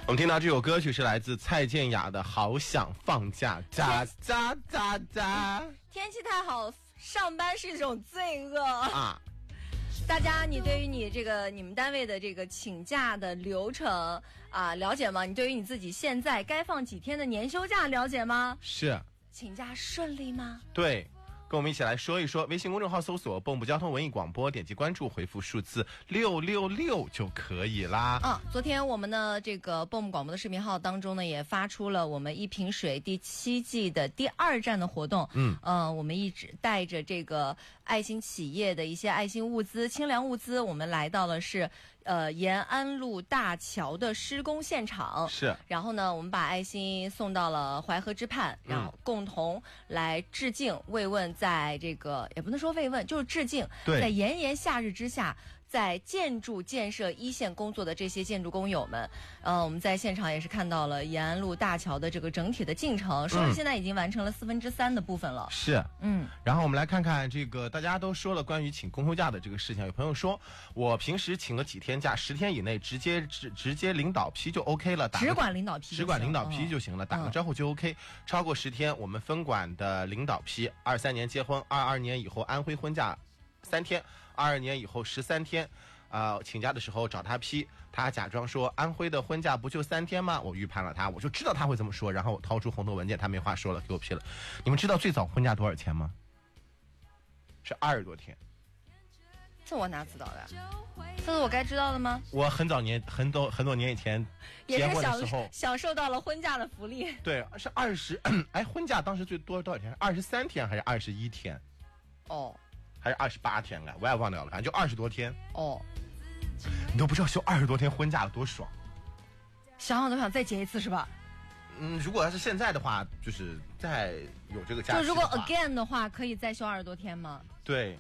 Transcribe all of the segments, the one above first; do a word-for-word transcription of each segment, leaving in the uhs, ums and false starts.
我们听到这首歌曲是来自蔡健雅的《好想放假》，喳喳喳喳。 天气太好，上班是一种罪恶啊！ 大家，你对于你这个你们单位的这个请假的流程啊了解吗？你对于你自己现在该放几天的年休假了解吗？ 是。 请假顺利吗？ 对。跟我们一起来说一说，微信公众号搜索蚌埠交通文艺广播，点击关注，回复数字六六六就可以啦。 啊，昨天我们的这个蚌埠广播的视频号当中呢，也发出了我们一瓶水第七季的第二站的活动。嗯，呃，我们一直带着这个爱心企业的一些爱心物资、清凉物资，我们来到了是呃延安路大桥的施工现场。 是。然后呢，我们把爱心送到了淮河之畔，然后共同来致敬、慰问。在这个也不能说慰问，就是致敬，在炎炎夏日之下，在建筑建设一线工作的这些建筑工友们，呃，我们在现场也是看到了延安路大桥的这个整体的进程，说是现在已经完成了四分之三的部分了。 是， 嗯。 然后我们来看看这个，大家都说了关于请公休假的这个事情，有朋友说我平时请个几天假，十天以内直接直直接领导批就 OK 了，打只管领导批， 只管领导批就行了，嗯、打个招呼就 OK。超过十天，我们分管的领导批，二三年结婚，二二年以后安徽婚假三天，二二年以后十三天。呃，请假的时候找他批，他假装说安徽的婚假不就三天吗？我预判了他，我就知道他会这么说，然后我掏出红头文件，他没话说了，给我批了。你们知道最早婚假多少钱吗？是二十多天。 这我哪知道的？这是我该知道的吗？ 我很早年很多很多年以前结婚的时候， 享受到了婚假的福利。 对，是二十，哎，婚假当时最多多少天？二十三天还是二十一天？ 哦。 还是二十八天啊，我也忘掉了，反正就二十多天。 哦， 你都不知道休二十多天婚假有多爽， 想想都想再结一次是吧？ 嗯，如果要是现在的话，就是再有这个假期， 就如果 again 的话，可以再休二十多天吗？ 对，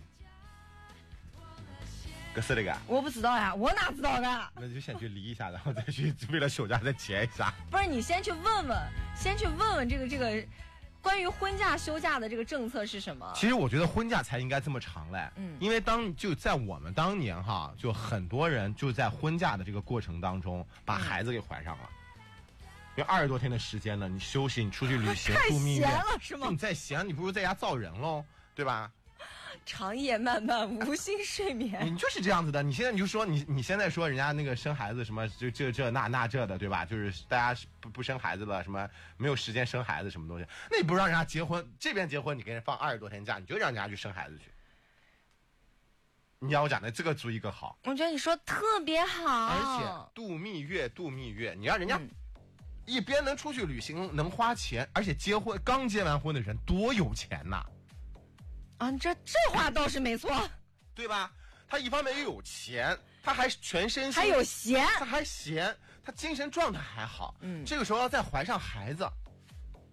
可是那个我不知道呀，我哪知道的？ 那就先去离一下，然后再去为了休假再结一下。 不是，你先去问问，先去问问这个这个。关于婚假休假的这个政策是什么？ 其实我觉得婚假才应该这么长嘞，嗯，因为当就在我们当年哈，就很多人就在婚假的这个过程当中把孩子给怀上了，嗯、因为二十多天的时间呢，你休息，你出去旅行、度蜜月， 太闲了是吗？ 你再闲，你不如在家造人喽，对吧？ 长夜漫漫，无心睡眠。 你就是这样子的。你现在你就说你你现在说人家那个生孩子什么就这这那那这的，对吧？就是大家不不生孩子了，什么没有时间生孩子什么东西，那你不让人家结婚，这边结婚你给人放二十多天假，你就让人家去生孩子去。你要我讲的这个主意更好。 我觉得你说特别好。 而且度蜜月度蜜月，你让人家、嗯、一边能出去旅行，能花钱，而且结婚刚结完婚的人多有钱呐！ 啊，这这话倒是没错， 对吧？他一方面又有钱，他还全身心还有闲， 他还闲，他精神状态还好。嗯，这个时候要再怀上孩子，